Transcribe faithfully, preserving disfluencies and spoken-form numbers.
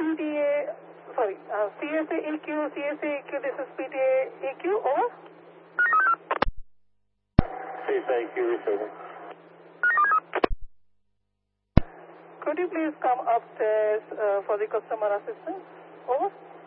T A, sorry, uh, C S A E Q, C S A E Q, this is P T A E Q, over. C S A E Q receiving. Could you please come upstairs uh, for the customer assistance? Over.